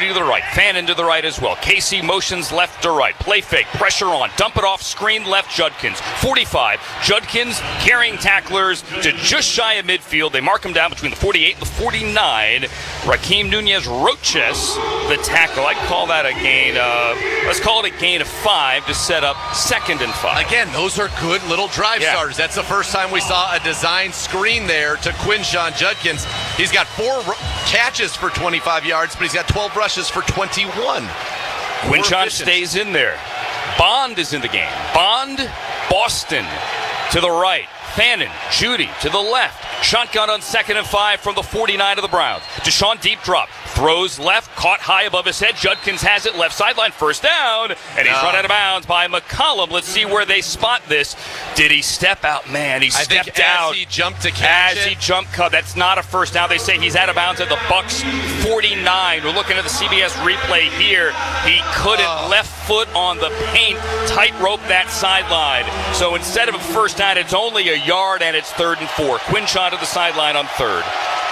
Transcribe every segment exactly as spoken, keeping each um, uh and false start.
Jeudy to the right. Fannin to the right as well. Casey motions left to right. Play fake. Pressure on. Dump it off. Screen left. Judkins. forty-five. Judkins carrying tacklers to just shy of midfield. They mark him down between the forty-eight and the forty-nine. Raheem Nunez Roches, the tackle. I'd call that a gain. Uh, let's call it a gain of five to set up second and five. Again, those are good little drive Yeah. starters. That's the first time we saw a design screen there to Quinshon Judkins. He's got four r- catches for twenty-five yards, but he's got twelve rushes for twenty-one. Quinshon stays in there. Bond is in the game. Bond, Boston to the right. Fannin, Jeudy to the left. Shotgun on second and five from the forty-nine of the Browns. Deshaun deep drop. Throws left, caught high above his head. Judkins has it left sideline, first down. And he's No. run out of bounds by McCollum. Let's see where they spot this. Did he step out? Man, he I stepped think out. as he jumped to catch As it. he jumped cut. That's not a first down. They say he's out of bounds at the Bucks forty-nine. We're looking at the C B S replay here. He couldn't Oh. left foot on the paint, tightrope that sideline. So instead of a first down, it's only a yard and it's third and four. Quinshon to the sideline on third.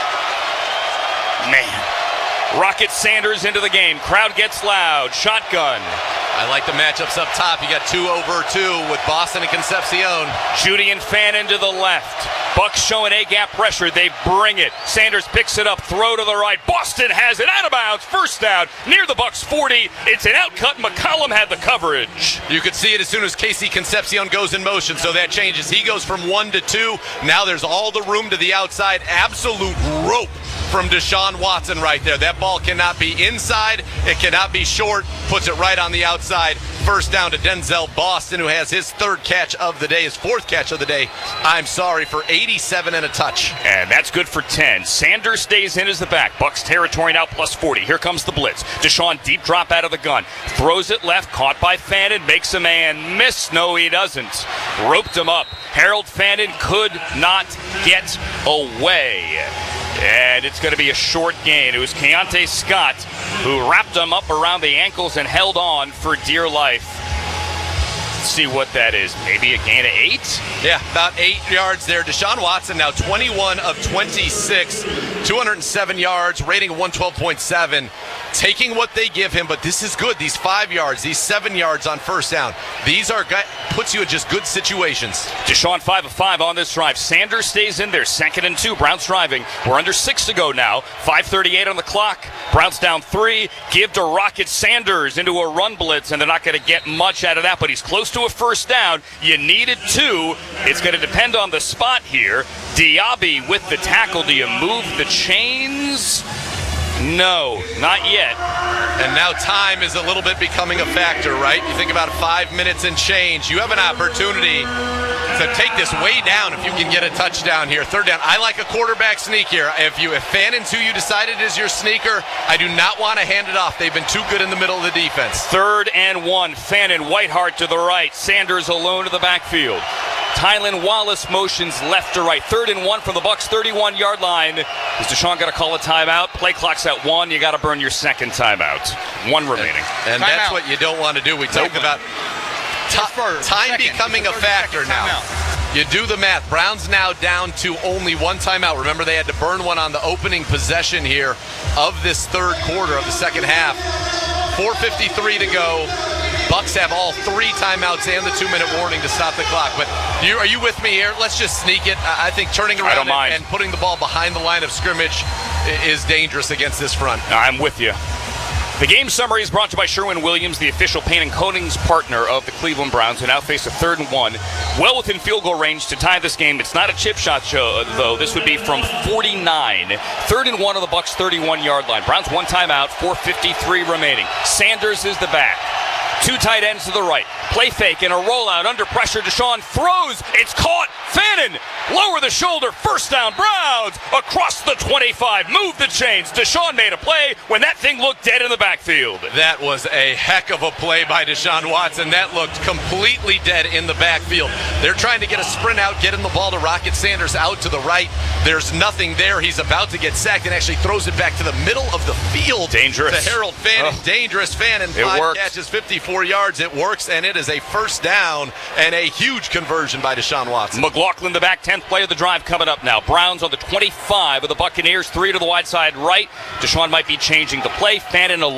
Man. Rocket Sanders into the game. Crowd gets loud. Shotgun. I like the matchups up top. You got two over two with Boston and Concepcion. Jeudy and Fannin to the left. Bucks showing A-gap pressure. They bring it. Sanders picks it up. Throw to the right. Boston has it out of bounds. First down near the Bucks forty. It's an outcut. McCollum had the coverage. You could see it as soon as Casey Concepcion goes in motion, so that changes. He goes from one to two. Now there's all the room to the outside. Absolute rope from Deshaun Watson right there. That ball cannot be inside. It cannot be short. Puts it right on the outside. First down to Denzel Boston, who has his third catch of the day, his fourth catch of the day. I'm sorry, for eighty-seven and a touch. And that's good for ten. Sanders stays in as the back. Bucks territory now plus forty. Here comes the blitz. Deshaun deep drop out of the gun. Throws it left. Caught by Fannin. Makes a man miss. No, he doesn't. Roped him up. Harold Fannin could not get away. And it's going to be a short gain. It was Keontae Scott who wrapped him up around the ankles and held on for dear life. Let's see what that is. Maybe a gain of eight? Yeah, about eight yards there. Deshaun Watson now twenty-one of twenty-six, two hundred seven yards, rating one twelve point seven. Taking what they give him, but this is good. These five yards, these seven yards on first down. These are puts you in just good situations. Deshaun five of five on this drive. Sanders stays in there. Second and two. Browns driving. We're under six to go now. five thirty-eight on the clock. Browns down three. Give to Rocket Sanders into a run blitz, and they're not going to get much out of that, but he's close to a first down. You needed two. It's going to depend on the spot here. Diaby with the tackle. Do you move the chains? No, not yet. And now time is a little bit becoming a factor, right? You think about five minutes and change. You have an opportunity to take this way down if you can get a touchdown here. Third down. I like a quarterback sneak here. If you if Fannin's who you decided is your sneaker, I do not want to hand it off. They've been too good in the middle of the defense. Third and one. Fannin, Whiteheart to the right. Sanders alone to the backfield. Tylan Wallace motions left to right. Third and one from the Bucks thirty-one-yard line. Is Deshaun going to call a timeout? Play clock's at one. You got to burn your second timeout. One remaining. And, and that's Timeout. what you don't want to do. We talked about ti- First, time second. becoming a Third, factor second, now. timeout. You do the math. Browns now down to only one timeout. Remember, they had to burn one on the opening possession here of this third quarter of the second half. four fifty-three to go. Bucks have all three timeouts and the two-minute warning to stop the clock. But you, are you with me here? Let's just sneak it. I I think turning I don't around mind. and, and putting the ball behind the line of scrimmage i- is dangerous against this front. I'm with you. The game summary is brought to you by Sherwin-Williams, the official paint and coatings partner of the Cleveland Browns, who now face a third and one. Well within field goal range to tie this game. It's not a chip shot show, though. This would be from forty-nine. Third and one on the Bucks' thirty-one-yard line. Browns one timeout, four fifty-three remaining. Sanders is the back. Two tight ends to the right. Play fake and a rollout under pressure. Deshaun throws. It's caught. Fannin. Lower the shoulder. First down. Browns. Across the twenty-five. Move the chains. Deshaun made a play when that thing looked dead in the backfield. That was a heck of a play by Deshaun Watson. That looked completely dead in the backfield. They're trying to get a sprint out, getting the ball to Rocket Sanders out to the right. There's nothing there. He's about to get sacked and actually throws it back to the middle of the field. Dangerous. To Harold Fannin. Oh. Dangerous Fannin. It Five worked. catches, fifty-four yards. It works, and it is a first down and a huge conversion by Deshaun Watson. McLaughlin, the back, tenth play of the drive coming up now. Browns on the twenty-five of the Buccaneers, three to the wide side right. Deshaun might be changing the play. Fannin